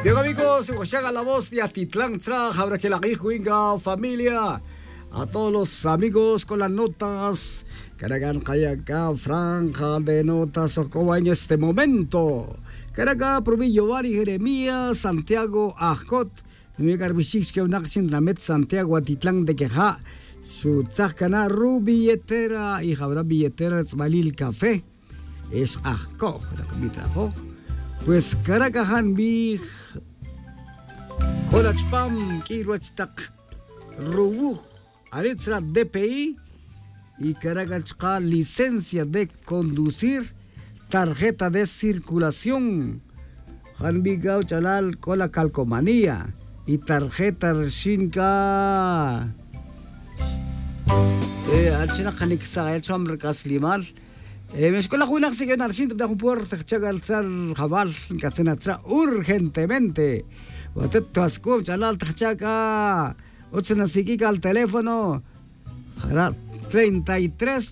Bien amigos, haga la voz de Atitlán Tzaj, habrá que la Guijuinga familia. A todos los amigos con las notas, Caragan Kayaka, franja de notas Ocoa en este momento. Caraga, Provi Giovanni Jeremías, Santiago Ajcot, Nuegar Bichix que unaxin la Met Santiago Atitlán de Queja, su Tzajcana Ru billetera y habrá billetera Malil Café. Es Ajco, mi trabajo. Pues Caracas Big Colachpam Kiruachtak Rubuj Aletra DPI y Caracas licencia de conducir, tarjeta de circulación Hanbigao Chalal con la calcomanía y tarjeta Shinka Alchina Kaniksa el Chamber Caslimal. مش كل أخوي نفسي كنا عارفين تبدأ بور تشغل صار خبال كاتسنا ترى urgentemente وتتوسكوم شغال تشغل وتسنا سيكي al teléfono 33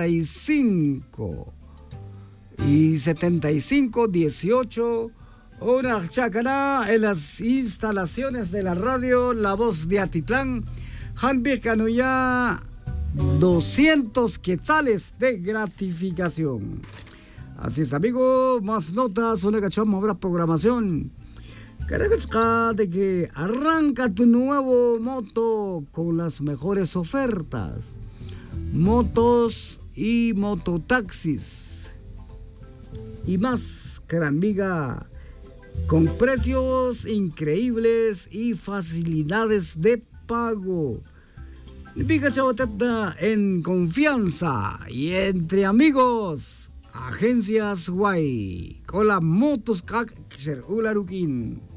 35 y 75 18 una chacana en las instalaciones de la radio La Voz de Atitlán Hanbir Canuya 200 quetzales de gratificación. Así es, amigo, más notas, una cachama, habrá programación. Caracachca de que arranca tu nuevo moto con las mejores ofertas. Motos y mototaxis. Y más, carambiga, con precios increíbles y facilidades de pago. Pica Chabateta en confianza y entre amigos. Agencias Guay. Con la motos Kak Ularukin.